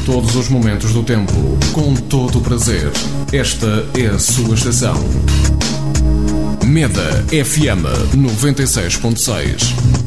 todos os momentos do tempo, com todo o prazer. Esta é a sua estação. Meda FM 96.6.